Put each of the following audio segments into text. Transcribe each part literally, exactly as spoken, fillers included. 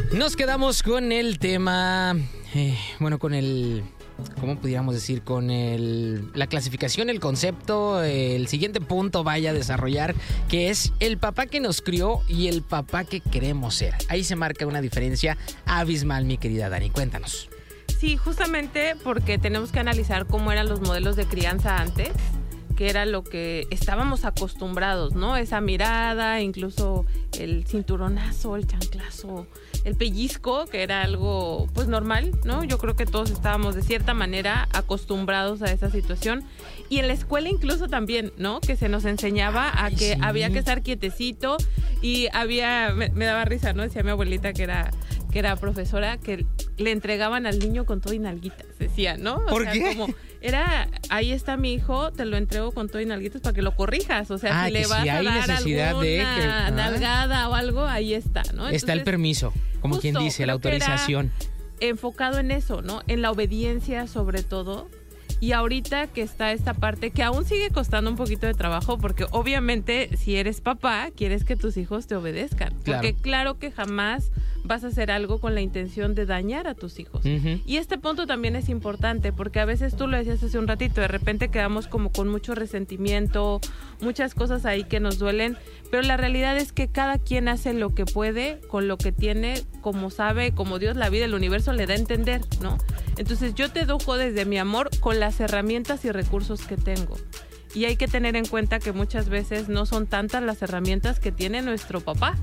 Nos quedamos con el tema, eh, bueno, con el, ¿cómo pudiéramos decir? Con el, la clasificación, el concepto, el siguiente punto vaya a desarrollar, que es el papá que nos crió y el papá que queremos ser. Ahí se marca una diferencia abismal, mi querida Dani. Cuéntanos. Sí, justamente porque tenemos que analizar cómo eran los modelos de crianza antes, que era lo que estábamos acostumbrados, ¿no? Esa mirada, incluso el cinturonazo, el chanclazo, el pellizco, que era algo pues normal, ¿no? Yo creo que todos estábamos de cierta manera acostumbrados a esa situación. Y en la escuela incluso también, ¿no? Que se nos enseñaba a que sí. había que estar quietecito y había, me, me daba risa, ¿no? Decía mi abuelita que era, que era profesora, que le entregaban al niño con todo y nalguitas, decía, ¿no? O ¿Por sea, qué? Como, era, ahí está mi hijo, te lo entrego con todo y nalguitas para que lo corrijas. O sea, ah, si le vas si a dar alguna de que, ah, nalgada o algo, ahí está, ¿no? Entonces, está el permiso, como justo, quien dice, la autorización. Enfocado en eso, ¿no? En la obediencia sobre todo. Y ahorita que está esta parte que aún sigue costando un poquito de trabajo, porque obviamente si eres papá, quieres que tus hijos te obedezcan. Claro. Porque claro que jamás vas a hacer algo con la intención de dañar a tus hijos. Uh-huh. Y este punto también es importante, porque a veces tú lo decías hace un ratito, de repente quedamos como con mucho resentimiento, muchas cosas ahí que nos duelen, pero la realidad es que cada quien hace lo que puede, con lo que tiene, como sabe, como Dios, la vida, el universo le da a entender, ¿no? Entonces yo te educo desde mi amor con las herramientas y recursos que tengo. Y hay que tener en cuenta que muchas veces no son tantas las herramientas que tiene nuestro papá.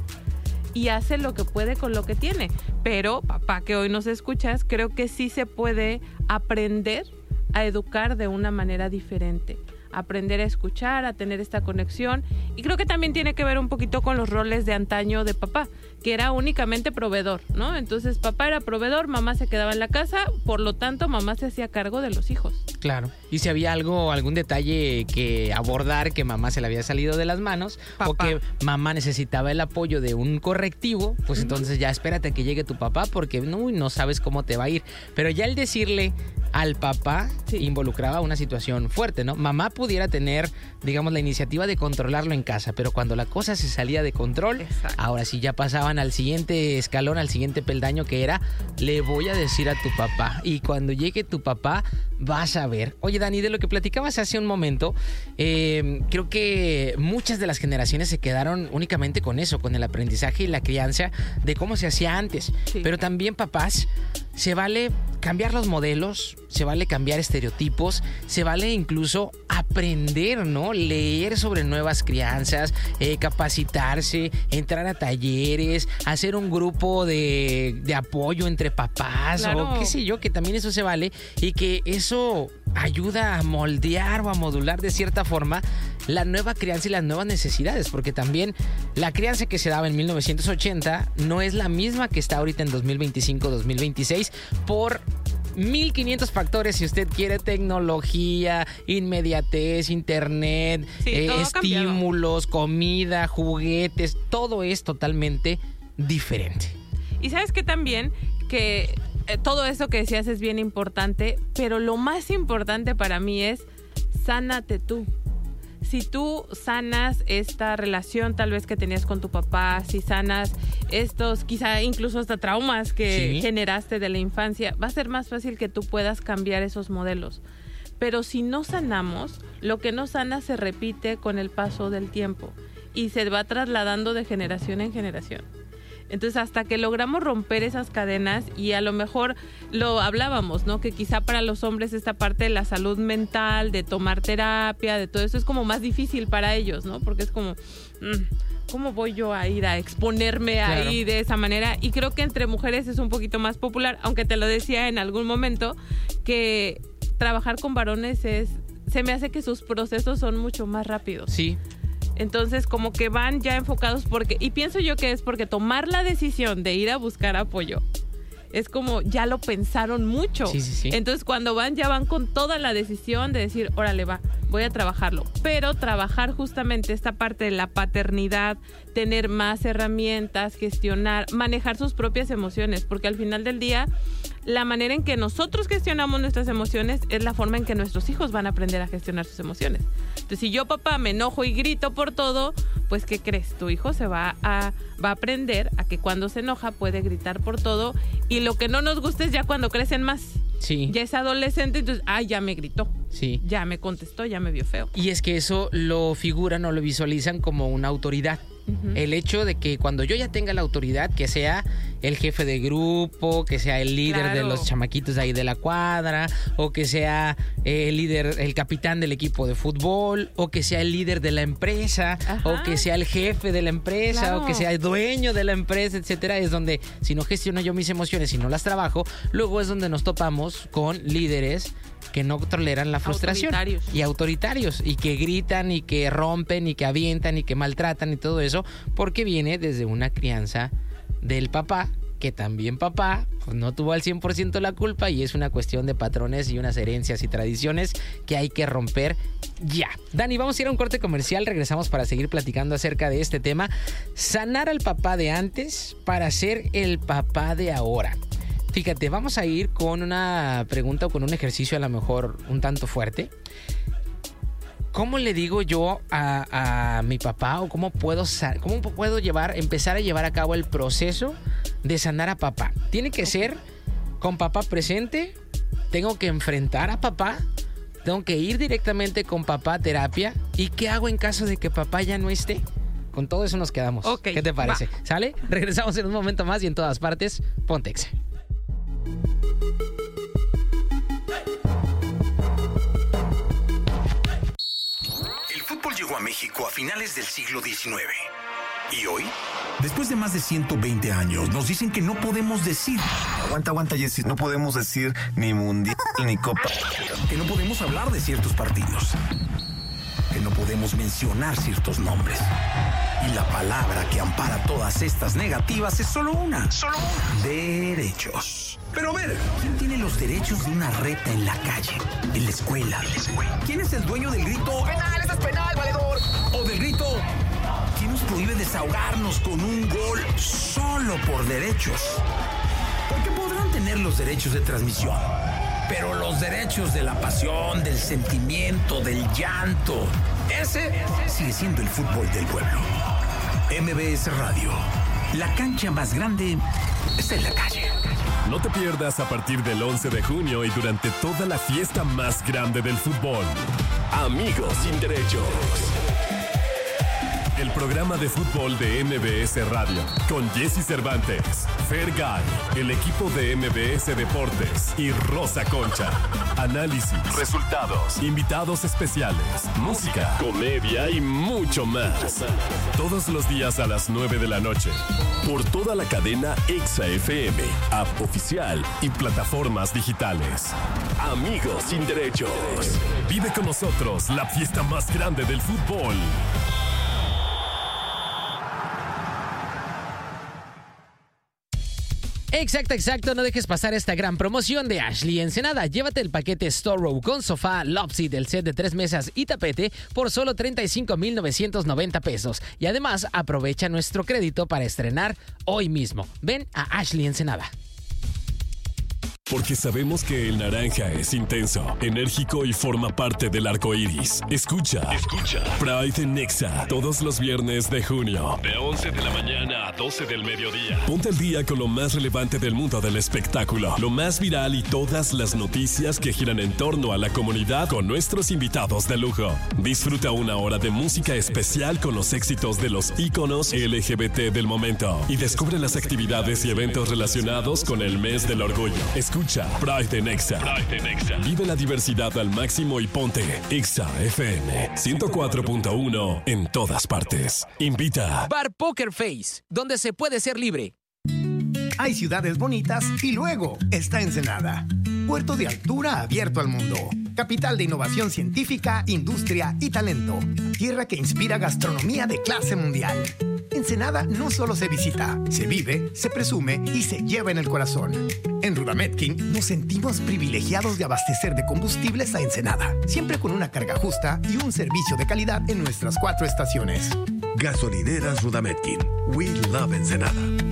Y hace lo que puede con lo que tiene. Pero, papá, que hoy nos escuchas, creo que sí se puede aprender a educar de una manera diferente. Aprender a escuchar, a tener esta conexión. Y creo que también tiene que ver un poquito con los roles de antaño de papá, que era únicamente proveedor, ¿no? Entonces, papá era proveedor, mamá se quedaba en la casa, por lo tanto, mamá se hacía cargo de los hijos. Claro. Y si había algo, algún detalle que abordar que mamá se le había salido de las manos, papá. O que mamá necesitaba el apoyo de un correctivo, pues uh-huh. entonces ya espérate a que llegue tu papá porque no, no sabes cómo te va a ir. Pero ya el decirle al papá sí. involucraba una situación fuerte, ¿no? Mamá pudiera tener, digamos, la iniciativa de controlarlo en casa, pero cuando la cosa se salía de control, exacto. ahora sí ya pasaban al siguiente escalón, al siguiente peldaño, que era, le voy a decir a tu papá. Y cuando llegue tu papá, vas a ver. Oye, Dani, de lo que platicabas hace un momento, eh, creo que muchas de las generaciones se quedaron únicamente con eso, con el aprendizaje y la crianza de cómo se hacía antes. Sí. Pero también, papás, se vale cambiar los modelos, se vale cambiar estereotipos, se vale incluso aprender, ¿no? Leer sobre nuevas crianzas, eh, capacitarse, entrar a talleres, hacer un grupo de, de apoyo entre papás, claro. o qué sé yo, que también eso se vale y que eso ayuda a moldear o a modular de cierta forma la nueva crianza y las nuevas necesidades, porque también la crianza que se daba en mil novecientos ochenta no es la misma que está ahorita en dos mil veinticinco, dos mil veintiséis por mil quinientos factores, si usted quiere, tecnología, inmediatez, internet, sí, eh, estímulos, comida, juguetes, todo es totalmente diferente. Y sabes que también que eh, todo eso que decías es bien importante, pero lo más importante para mí es sánate tú. Si tú sanas esta relación tal vez que tenías con tu papá, si sanas estos, quizá incluso hasta traumas que sí. generaste de la infancia, va a ser más fácil que tú puedas cambiar esos modelos. Pero si no sanamos, lo que no sana se repite con el paso del tiempo y se va trasladando de generación en generación. Entonces, hasta que logramos romper esas cadenas, y a lo mejor lo hablábamos, ¿no? Que quizá para los hombres esta parte de la salud mental, de tomar terapia, de todo eso, es como más difícil para ellos, ¿no? Porque es como, ¿cómo voy yo a ir a exponerme claro. ahí de esa manera? Y creo que entre mujeres es un poquito más popular, aunque te lo decía en algún momento, que trabajar con varones es, se me hace que sus procesos son mucho más rápidos. Sí. Entonces, como que van ya enfocados porque, y pienso yo que es porque tomar la decisión de ir a buscar apoyo es como ya lo pensaron mucho. Sí, sí, sí. Entonces, cuando van, ya van con toda la decisión de decir, órale, va, voy a trabajarlo. Pero trabajar justamente esta parte de la paternidad, tener más herramientas, gestionar, manejar sus propias emociones, porque al final del día, la manera en que nosotros gestionamos nuestras emociones es la forma en que nuestros hijos van a aprender a gestionar sus emociones. Entonces, si yo, papá, me enojo y grito por todo, pues, ¿qué crees? Tu hijo se va a, va a aprender a que cuando se enoja puede gritar por todo, y lo que no nos gusta es ya cuando crecen más. Sí. Ya es adolescente, entonces, ay, ya me gritó. Sí. Ya me contestó, ya me vio feo. Y es que eso lo figuran o lo visualizan como una autoridad. Uh-huh. El hecho de que cuando yo ya tenga la autoridad, que sea el jefe de grupo, que sea el líder claro. de los chamaquitos ahí de la cuadra, o que sea el líder, el capitán del equipo de fútbol, o que sea el líder de la empresa, Ajá. o que sea el jefe de la empresa, claro. o que sea el dueño de la empresa, etcétera, es donde si no gestiono yo mis emociones y no las trabajo, luego es donde nos topamos con líderes que no toleran la frustración. Autoritarios. Y autoritarios, y que gritan, y que rompen, y que avientan, y que maltratan, y todo eso, porque viene desde una crianza del papá, que también papá pues, no tuvo al cien por ciento la culpa, y es una cuestión de patrones y unas herencias y tradiciones que hay que romper ya. Dani, vamos a ir a un corte comercial, regresamos para seguir platicando acerca de este tema. Sanar al papá de antes para ser el papá de ahora. Fíjate, vamos a ir con una pregunta o con un ejercicio a lo mejor un tanto fuerte. ¿Cómo le digo yo a, a mi papá o cómo puedo, cómo puedo llevar, empezar a llevar a cabo el proceso de sanar a papá? ¿Tiene que ser con papá presente? ¿Tengo que enfrentar a papá? ¿Tengo que ir directamente con papá a terapia? ¿Y qué hago en caso de que papá ya no esté? Con todo eso nos quedamos. Okay, ¿qué te parece? va. ¿Sale? Regresamos en un momento más y en todas partes, ponte Exa. El fútbol llegó a México a finales del siglo diecinueve. ¿Y hoy? Después de más de ciento veinte años, nos dicen que no podemos decir... Aguanta, aguanta, Jessy. No podemos decir ni mundial ni copa. Que no podemos hablar de ciertos partidos. Que no podemos mencionar ciertos nombres. Y la palabra que ampara todas estas negativas es solo una. Solo una. Derechos. Pero a ver, ¿quién tiene los derechos de una reta en la calle, en la escuela? En la escuela. ¿Quién es el dueño del grito? ¡Penal, eso es penal, valedor! O del grito, ¿quién nos prohíbe desahogarnos con un gol solo por derechos? Porque podrán tener los derechos de transmisión, pero los derechos de la pasión, del sentimiento, del llanto, ese sigue siendo el fútbol del pueblo. M B S Radio, la cancha más grande está en la calle. No te pierdas a partir del once de junio y durante toda la fiesta más grande del fútbol. Amigos sin derechos. El programa de fútbol de M B S Radio, con Jessy Cervantes, Fergay, el equipo de M B S Deportes y Rosa Concha. Análisis, resultados, invitados especiales, música, comedia y mucho más. Todos los días a las nueve de la noche, por toda la cadena Exa F M, app oficial y plataformas digitales. Amigos sin derechos. Vive con nosotros la fiesta más grande del fútbol. Exacto, exacto. No dejes pasar esta gran promoción de Ashley Ensenada. Llévate el paquete Store Row con sofá, Lopsy del set de tres mesas y tapete por solo treinta y cinco mil novecientos noventa pesos. Y además, aprovecha nuestro crédito para estrenar hoy mismo. Ven a Ashley Ensenada. Porque sabemos que el naranja es intenso, enérgico y forma parte del arco iris. Escucha, escucha. Pride en Exa, todos los viernes de junio, de once de la mañana a doce del mediodía. Ponte al día con lo más relevante del mundo del espectáculo, lo más viral y todas las noticias que giran en torno a la comunidad con nuestros invitados de lujo. Disfruta una hora de música especial con los éxitos de los íconos L G B T del momento y descubre las actividades y eventos relacionados con el mes del orgullo. Escucha Pride en Exa. Pride en Exa. Vive la diversidad al máximo y ponte Exa F M ciento cuatro punto uno en todas partes. Invita Bar Poker Face, donde se puede ser libre. Hay ciudades bonitas y luego está Ensenada. Puerto de altura abierto al mundo. Capital de innovación científica, industria y talento. Tierra que inspira gastronomía de clase mundial. Ensenada no solo se visita, se vive, se presume y se lleva en el corazón. En Rudametkin nos sentimos privilegiados de abastecer de combustibles a Ensenada, siempre con una carga justa y un servicio de calidad en nuestras cuatro estaciones. Gasolineras Rudametkin. We love Ensenada.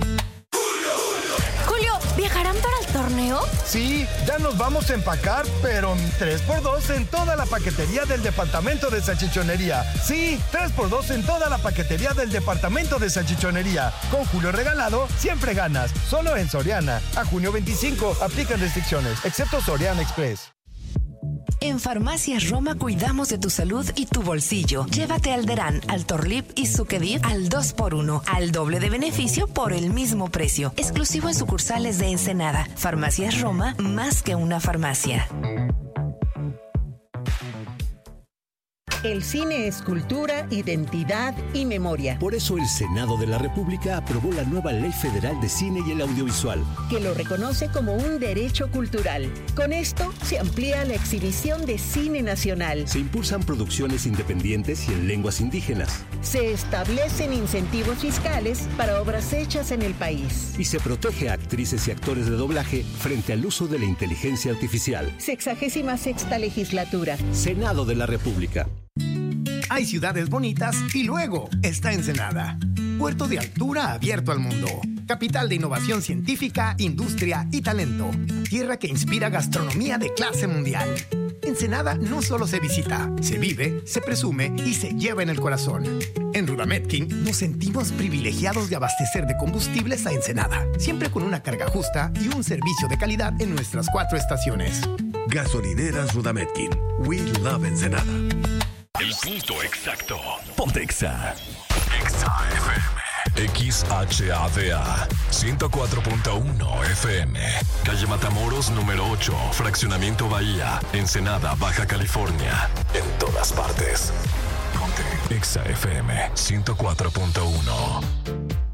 Julio, ¿viajarán para el torneo? Sí, ya nos vamos a empacar, pero tres por dos en toda la paquetería del departamento de salchichonería. Sí, tres por dos en toda la paquetería del departamento de salchichonería. Con Julio regalado, siempre ganas. Solo en Soriana. A junio veinticinco, aplican restricciones, excepto Soriana Express. En Farmacias Roma cuidamos de tu salud y tu bolsillo. Llévate Alderán, Altorlip y Sucedid al dos por uno, al doble de beneficio por el mismo precio. Exclusivo en sucursales de Ensenada. Farmacias Roma, más que una farmacia. El cine es cultura, identidad y memoria. Por eso el Senado de la República aprobó la nueva Ley Federal de Cine y el Audiovisual, que lo reconoce como un derecho cultural. Con esto se amplía la exhibición de cine nacional. Se impulsan producciones independientes y en lenguas indígenas. Se establecen incentivos fiscales para obras hechas en el país. Y se protege a actrices y actores de doblaje frente al uso de la inteligencia artificial. Sexagésima sexta legislatura. Senado de la República. Hay ciudades bonitas y luego está Ensenada. Puerto de altura abierto al mundo. Capital de innovación científica, industria y talento. Tierra que inspira gastronomía de clase mundial. Ensenada no solo se visita, se vive, se presume y se lleva en el corazón. En Rudametkin nos sentimos privilegiados de abastecer de combustibles a Ensenada, siempre con una carga justa y un servicio de calidad en nuestras cuatro estaciones. Gasolineras Rudametkin. We love Ensenada. El punto exacto. Ponte Exa. Exa F M. X H A D A. ciento cuatro punto uno F M. Calle Matamoros, número ocho. Fraccionamiento Bahía. Ensenada, Baja California. En todas partes. Ponte Exa F M. ciento cuatro punto uno.